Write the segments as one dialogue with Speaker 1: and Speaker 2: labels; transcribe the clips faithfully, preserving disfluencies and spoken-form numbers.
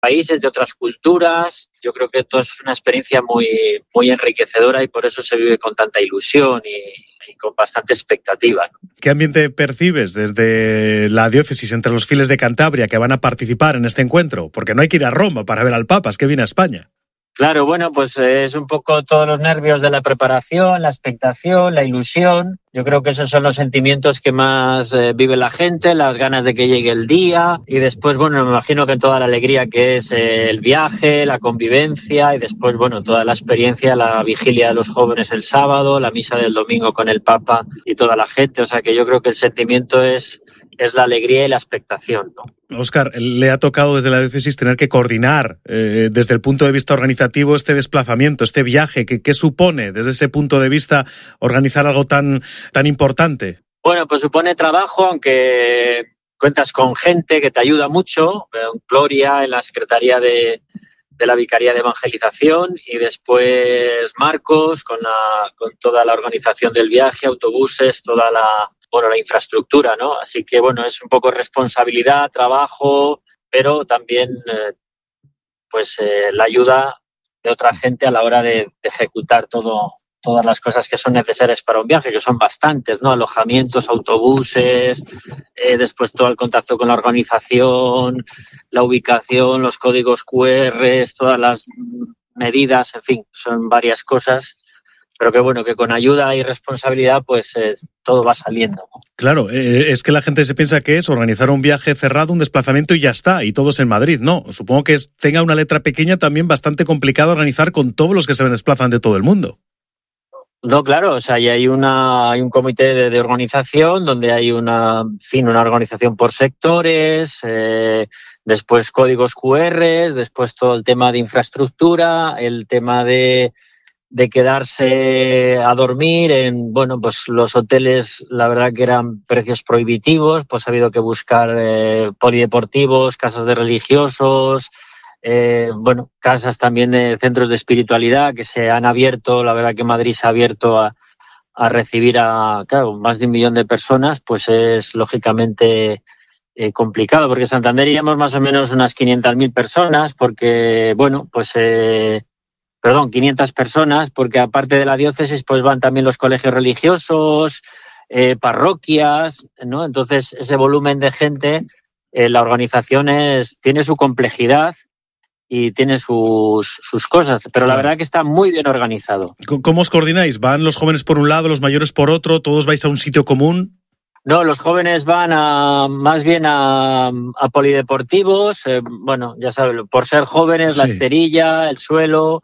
Speaker 1: países, de otras culturas. Yo creo que esto es una experiencia muy, muy enriquecedora y por eso se vive con tanta ilusión y, y con bastante expectativa, ¿no?
Speaker 2: ¿Qué ambiente percibes desde la diócesis entre los fieles de Cantabria que van a participar en este encuentro? Porque no hay que ir a Roma para ver al Papa, es que viene a España.
Speaker 1: Claro, bueno, pues es un poco todos los nervios de la preparación, la expectación, la ilusión. Yo creo que esos son los sentimientos que más eh, vive la gente, las ganas de que llegue el día y después, bueno, me imagino que toda la alegría que es eh, el viaje, la convivencia y después, bueno, toda la experiencia, la vigilia de los jóvenes el sábado, la misa del domingo con el Papa y toda la gente. O sea que yo creo que el sentimiento es, es la alegría y la expectación, ¿no?
Speaker 2: Óscar, le ha tocado desde la diócesis tener que coordinar eh, desde el punto de vista organizativo este desplazamiento, este viaje. ¿Qué, qué supone desde ese punto de vista organizar algo tan, tan importante?
Speaker 1: Bueno, pues supone trabajo, aunque cuentas con gente que te ayuda mucho. Gloria en la Secretaría de, de la Vicaría de Evangelización y después Marcos con, la, con toda la organización del viaje, autobuses, toda la... bueno, la infraestructura, ¿no? Así que, bueno, es un poco responsabilidad, trabajo, pero también, eh, pues, eh, la ayuda de otra gente a la hora de, de ejecutar todo, todas las cosas que son necesarias para un viaje, que son bastantes, ¿no? Alojamientos, autobuses, eh, después todo el contacto con la organización, la ubicación, los códigos cu erres, todas las medidas, en fin, son varias cosas. Pero que bueno, que con ayuda y responsabilidad pues eh, todo va saliendo, ¿no?
Speaker 2: Claro, eh, es que la gente se piensa que es organizar un viaje cerrado, un desplazamiento y ya está, y todos en Madrid. No, supongo que es, tenga una letra pequeña también bastante complicado organizar con todos los que se desplazan de todo el mundo.
Speaker 1: No, claro, o sea, y hay una hay un comité de, de organización donde hay una, en fin, una organización por sectores, eh, después códigos cu erres, después todo el tema de infraestructura, el tema de de quedarse a dormir en, bueno, pues los hoteles, la verdad que eran precios prohibitivos, pues ha habido que buscar eh, polideportivos, casas de religiosos, eh, bueno, casas también de centros de espiritualidad que se han abierto, la verdad que Madrid se ha abierto a, a recibir a, claro, más de un millón de personas, pues es lógicamente eh, complicado, porque en Santander iríamos más o menos unas quinientas mil personas, porque, bueno, pues... Eh, perdón, quinientas personas, porque aparte de la diócesis pues van también los colegios religiosos, eh, parroquias, ¿no? Entonces ese volumen de gente, eh, la organización es, tiene su complejidad y tiene sus, sus cosas, pero la verdad que está muy bien organizado.
Speaker 2: ¿Cómo os coordináis? ¿Van los jóvenes por un lado, los mayores por otro? ¿Todos vais a un sitio común?
Speaker 1: No, los jóvenes van a más bien a, a polideportivos, eh, bueno, ya sabes, por ser jóvenes, sí. La esterilla, el suelo...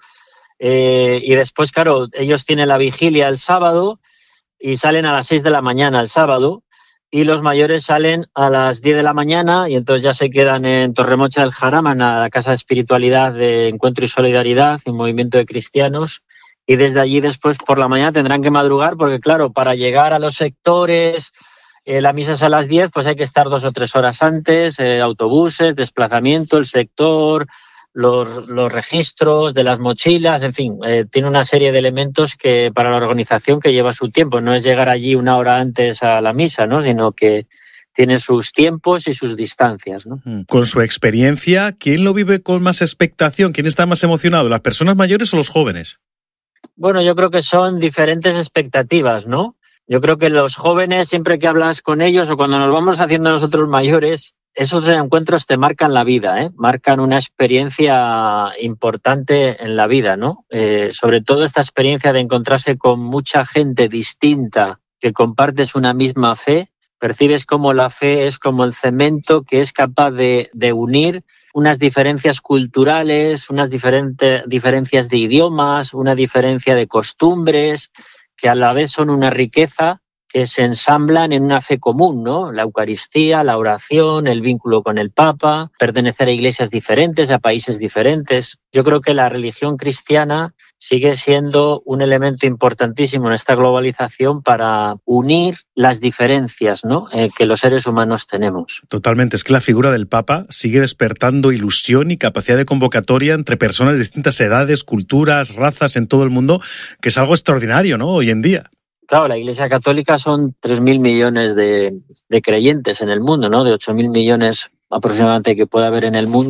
Speaker 1: Eh, y después, claro, ellos tienen la vigilia el sábado y salen a las seis de la mañana el sábado y los mayores salen a las diez de la mañana y entonces ya se quedan en Torremocha del Jarama, en la Casa de Espiritualidad de Encuentro y Solidaridad, un movimiento de cristianos, y desde allí después por la mañana tendrán que madrugar porque, claro, para llegar a los sectores, eh, la misa es a las diez, pues hay que estar dos o tres horas antes, eh, autobuses, desplazamiento, el sector... Los, los registros de las mochilas, en fin, eh, tiene una serie de elementos que para la organización que lleva su tiempo. No es llegar allí una hora antes a la misa, ¿no? Sino que tiene sus tiempos y sus distancias, ¿no?
Speaker 2: Con su experiencia, ¿quién lo vive con más expectación? ¿Quién está más emocionado, las personas mayores o los jóvenes?
Speaker 1: Bueno, yo creo que son diferentes expectativas, ¿no? Yo creo que los jóvenes, siempre que hablas con ellos o cuando nos vamos haciendo nosotros mayores, esos encuentros te marcan la vida, ¿eh? Marcan una experiencia importante en la vida, ¿no? Eh, sobre todo esta experiencia de encontrarse con mucha gente distinta, que compartes una misma fe, percibes como la fe es como el cemento que es capaz de, de unir unas diferencias culturales, unas diferentes diferencias de idiomas, una diferencia de costumbres, que a la vez son una riqueza que se ensamblan en una fe común, ¿no? La Eucaristía, la oración, el vínculo con el Papa, pertenecer a iglesias diferentes, a países diferentes. Yo creo que la religión cristiana sigue siendo un elemento importantísimo en esta globalización para unir las diferencias, ¿no? eh, que los seres humanos tenemos.
Speaker 2: Totalmente, es que la figura del Papa sigue despertando ilusión y capacidad de convocatoria entre personas de distintas edades, culturas, razas en todo el mundo, que es algo extraordinario, ¿no? Hoy en día.
Speaker 1: Claro, la Iglesia Católica son tres mil millones de, de creyentes en el mundo, ¿no? De ocho mil millones aproximadamente que puede haber en el mundo.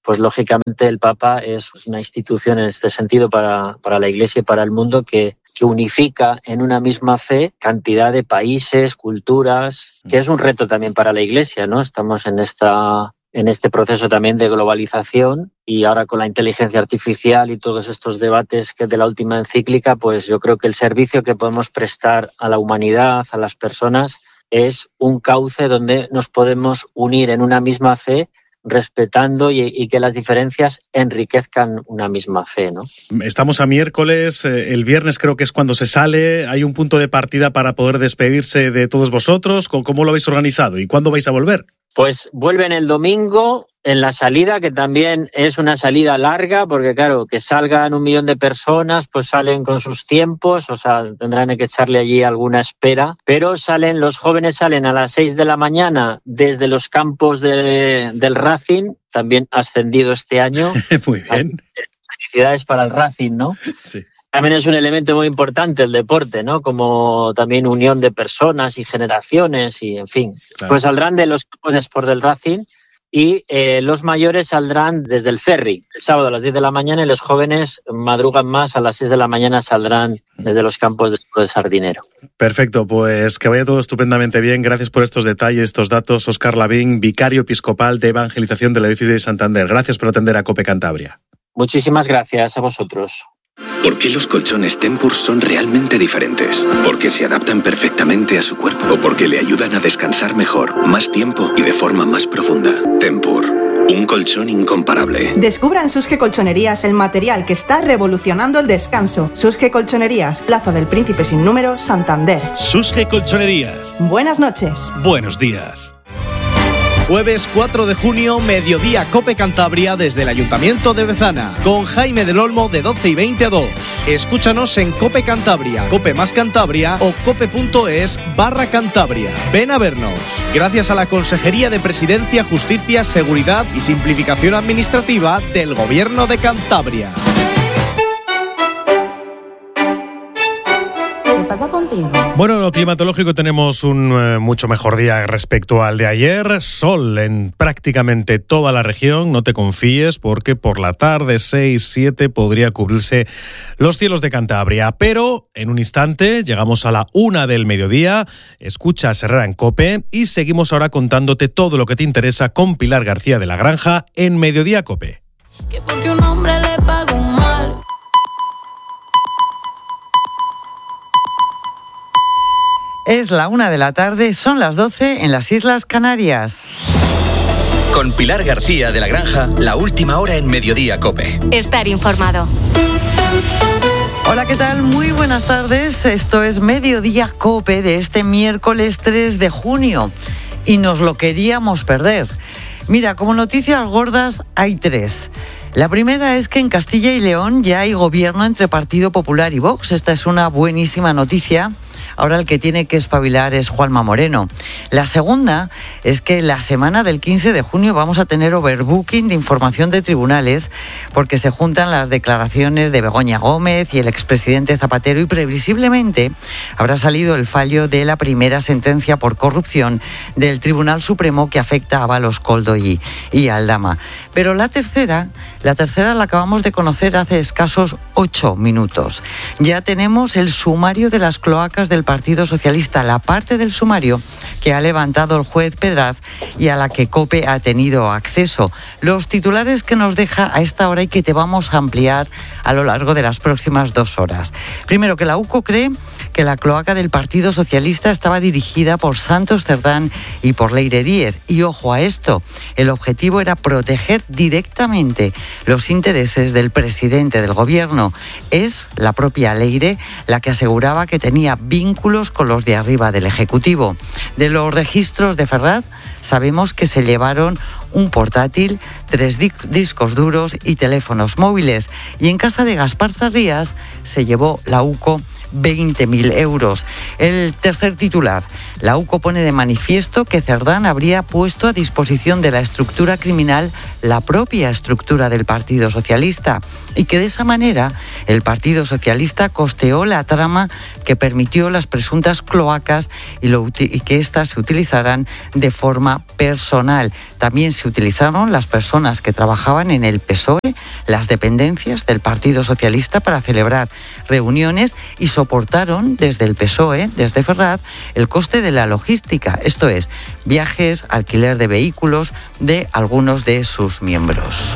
Speaker 1: pues lógicamente el Papa es una institución en este sentido para, para la Iglesia y para el mundo que, que unifica en una misma fe cantidad de países, culturas, que es un reto también para la Iglesia, ¿no? Estamos en esta en este proceso también de globalización y ahora con la inteligencia artificial y todos estos debates que de la última encíclica, pues yo creo que el servicio que podemos prestar a la humanidad, a las personas, es un cauce donde nos podemos unir en una misma fe, respetando y, y que las diferencias enriquezcan una misma fe, ¿no?
Speaker 2: Estamos a miércoles, el viernes creo que es cuando se sale, hay un punto de partida para poder despedirse de todos vosotros. ¿Cómo lo habéis organizado y cuándo vais a volver?
Speaker 1: Pues vuelven el domingo en la salida, que también es una salida larga, porque claro, que salgan un millón de personas, pues salen con sus tiempos, o sea, tendrán que echarle allí alguna espera, pero salen, los jóvenes salen a las seis de la mañana desde los campos de, del Racing, también ascendido este año.
Speaker 2: Muy bien.
Speaker 1: Felicidades para el Racing, ¿no?
Speaker 2: Sí.
Speaker 1: También es un elemento muy importante el deporte, ¿no? Como también unión de personas y generaciones y, en fin. Claro. Pues saldrán de los campos de Sport del Racing y eh, los mayores saldrán desde el ferry el sábado a las diez de la mañana y los jóvenes madrugan más, a las seis de la mañana saldrán desde los campos de Sport de Sardinero.
Speaker 2: Perfecto, pues que vaya todo estupendamente bien. Gracias por estos detalles, estos datos. Óscar Lavín, vicario episcopal de evangelización de la diócesis de Santander. Gracias por atender a COPE Cantabria.
Speaker 1: Muchísimas gracias a vosotros.
Speaker 3: ¿Por qué los colchones Tempur son realmente diferentes? Porque se adaptan perfectamente a su cuerpo o porque le ayudan a descansar mejor, más tiempo y de forma más profunda. Tempur, un colchón incomparable.
Speaker 4: Descubra en Susge Colchonerías el material que está revolucionando el descanso. Susge Colchonerías, Plaza del Príncipe sin número, Santander.
Speaker 5: Susge Colchonerías.
Speaker 4: Buenas noches.
Speaker 5: Buenos días.
Speaker 6: Jueves cuatro de junio, mediodía COPE Cantabria desde el Ayuntamiento de Bezana, con Jaime del Olmo de doce y veinte a dos. Escúchanos en COPE Cantabria, COPE más Cantabria o cope.es barra Cantabria. Ven a vernos. Gracias a la Consejería de Presidencia, Justicia, Seguridad y Simplificación Administrativa del Gobierno de Cantabria.
Speaker 7: Pasa contigo?
Speaker 2: Bueno, en lo climatológico tenemos un eh, mucho mejor día respecto al de ayer. Sol en prácticamente toda la región. No te confíes porque por la tarde seis, siete podría cubrirse los cielos de Cantabria. Pero en un instante llegamos a la una del mediodía. Escuchas Herrera en COPE y seguimos ahora contándote todo lo que te interesa con Pilar García de la Granja en Mediodía COPE.
Speaker 8: Que porque un hombre le paga un mal.
Speaker 9: Es la una de la tarde, son las doce en las Islas Canarias.
Speaker 3: Con Pilar García de la Granja, la última hora en Mediodía COPE.
Speaker 7: Estar informado.
Speaker 9: Hola, ¿qué tal? Muy buenas tardes. Esto es Mediodía COPE de este miércoles tres de junio. Y nos lo queríamos perder. Mira, como noticias gordas hay tres. La primera es que en Castilla y León ya hay gobierno entre Partido Popular y Vox. Esta es una buenísima noticia. Ahora el que tiene que espabilar es Juanma Moreno. La segunda es que la semana del quince de junio vamos a tener overbooking de información de tribunales porque se juntan las declaraciones de Begoña Gómez y el expresidente Zapatero y previsiblemente habrá salido el fallo de la primera sentencia por corrupción del Tribunal Supremo que afecta a Ábalos, Koldo y, y Aldama. Pero la tercera, la tercera la acabamos de conocer hace escasos ocho minutos. Ya tenemos el sumario de las cloacas del Partido Socialista, la parte del sumario que ha levantado el juez Pedraz y a la que COPE ha tenido acceso. Los titulares que nos deja a esta hora y que te vamos a ampliar a lo largo de las próximas dos horas. Primero, que la UCO cree que la cloaca del Partido Socialista estaba dirigida por Santos Cerdán y por Leire Díez. Y ojo a esto, el objetivo era proteger directamente los intereses del presidente del gobierno. Es la propia Leire la que aseguraba que tenía vínculos con los de arriba del Ejecutivo. De los registros de Ferraz sabemos que se llevaron un portátil, tres discos duros y teléfonos móviles. Y en casa de Gaspar Zarrías se llevó la UCO veinte mil euros. El tercer titular. La U C O pone de manifiesto que Cerdán habría puesto a disposición de la estructura criminal la propia estructura del Partido Socialista y que de esa manera el Partido Socialista costeó la trama que permitió las presuntas cloacas y, lo, y que éstas se utilizaran de forma personal. También se utilizaron las personas que trabajaban en el P S O E, las dependencias del Partido Socialista para celebrar reuniones y soportaron desde el P S O E, desde Ferraz, el coste de la logística, esto es, viajes, alquiler de vehículos de algunos de sus miembros.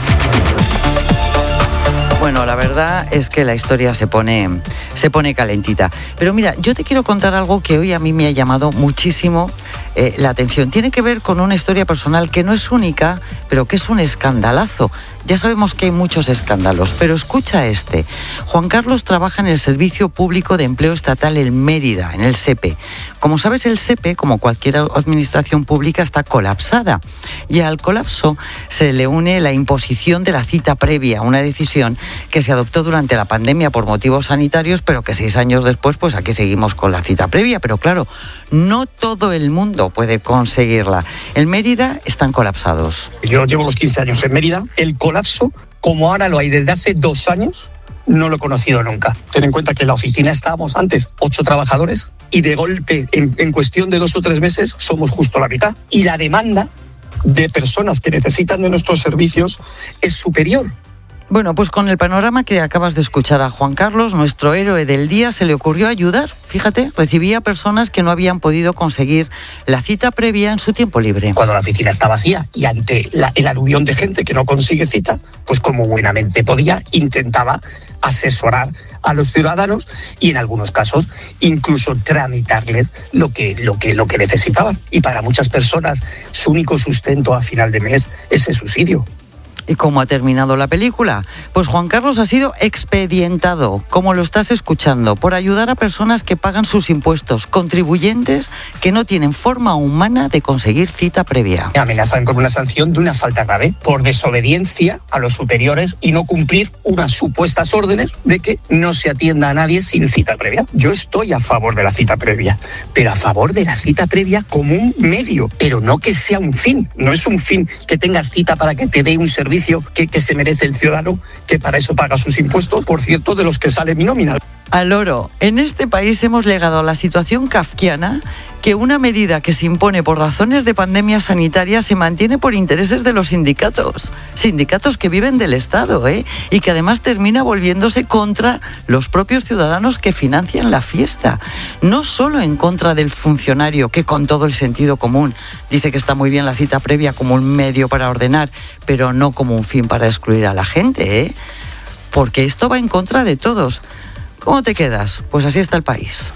Speaker 9: Bueno, la verdad es que la historia se pone, se pone calentita. Pero mira, yo te quiero contar algo que hoy a mí me ha llamado muchísimo eh, la atención. Tiene que ver con una historia personal que no es única, pero que es un escandalazo. Ya sabemos que hay muchos escándalos, pero escucha este. Juan Carlos trabaja en el Servicio Público de Empleo Estatal en Mérida, en el SEPE. Como sabes, el SEPE, como cualquier administración pública, está colapsada. Y al colapso se le une la imposición de la cita previa, una decisión que se adoptó durante la pandemia por motivos sanitarios, pero que seis años después, pues aquí seguimos con la cita previa. Pero claro, no todo el mundo puede conseguirla. En Mérida están colapsados.
Speaker 10: Yo llevo los quince años en Mérida. El colapso, como ahora lo hay desde hace dos años, no lo he conocido nunca. Ten en cuenta que en la oficina estábamos antes ocho trabajadores y de golpe, en, en cuestión de dos o tres meses, somos justo la mitad. Y la demanda de personas que necesitan de nuestros servicios es superior.
Speaker 9: Bueno, pues con el panorama que acabas de escuchar a Juan Carlos, nuestro héroe del día, se le ocurrió ayudar. Fíjate, recibía personas que no habían podido conseguir la cita previa en su tiempo libre.
Speaker 10: Cuando la oficina está vacía y ante la, el aluvión de gente que no consigue cita, pues como buenamente podía, intentaba asesorar a los ciudadanos y en algunos casos incluso tramitarles lo que, lo que, lo que necesitaban. Y para muchas personas su único sustento a final de mes es el subsidio.
Speaker 9: ¿Y cómo ha terminado la película? Pues Juan Carlos ha sido expedientado, como lo estás escuchando, por ayudar a personas que pagan sus impuestos, contribuyentes que no tienen forma humana de conseguir cita previa.
Speaker 10: Me amenazan con una sanción de una falta grave por desobediencia a los superiores y no cumplir unas supuestas órdenes de que no se atienda a nadie sin cita previa. Yo estoy a favor de la cita previa, pero a favor de la cita previa como un medio, pero no que sea un fin. No es un fin que tengas cita para que te dé un servicio Que, que se merece el ciudadano, que para eso paga sus impuestos, por cierto, de los que sale mi nómina.
Speaker 9: Al oro, en este país hemos llegado a la situación kafkiana que una medida que se impone por razones de pandemia sanitaria se mantiene por intereses de los sindicatos. Sindicatos que viven del Estado, ¿eh? Y que además termina volviéndose contra los propios ciudadanos que financian la fiesta. No solo en contra del funcionario, que con todo el sentido común dice que está muy bien la cita previa como un medio para ordenar, pero no como un fin para excluir a la gente, ¿eh? Porque esto va en contra de todos. ¿Cómo te quedas? Pues así está el país.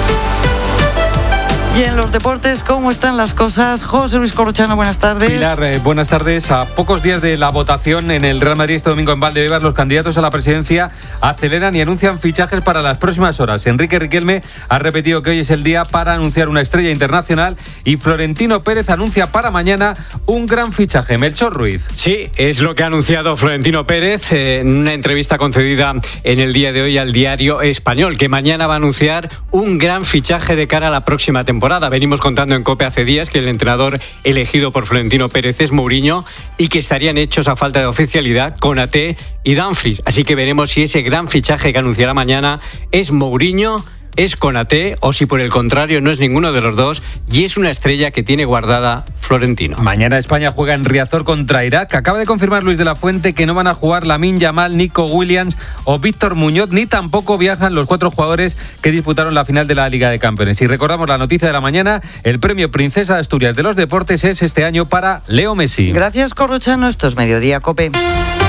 Speaker 9: Y en los deportes, ¿cómo están las cosas? José Luis Corrochano, buenas tardes.
Speaker 11: Pilar, eh, buenas tardes. A pocos días de la votación en el Real Madrid este domingo en Valdebebas, los candidatos a la presidencia aceleran y anuncian fichajes para las próximas horas. Enrique Riquelme ha repetido que hoy es el día para anunciar una estrella internacional y Florentino Pérez anuncia para mañana un gran fichaje. Melchor Ruiz.
Speaker 12: Sí, es lo que ha anunciado Florentino Pérez eh, en una entrevista concedida en el día de hoy al Diario Español, que mañana va a anunciar un gran fichaje de cara a la próxima temporada. Venimos contando en COPE hace días que el entrenador elegido por Florentino Pérez es Mourinho y que estarían hechos a falta de oficialidad Konaté y Dumfries. Así que veremos si ese gran fichaje que anunciará mañana es Mourinho, es Konaté o si por el contrario no es ninguno de los dos y es una estrella que tiene guardada Florentino.
Speaker 11: Mañana España juega en Riazor contra Irak. Acaba de confirmar Luis de la Fuente que no van a jugar Lamine Yamal, Nico Williams o Víctor Muñoz, ni tampoco viajan los cuatro jugadores que disputaron la final de la Liga de Campeones. Y recordamos la noticia de la mañana, el premio Princesa de Asturias de los Deportes es este año para Leo Messi.
Speaker 9: Gracias, Corrochano. Esto es Mediodía COPE.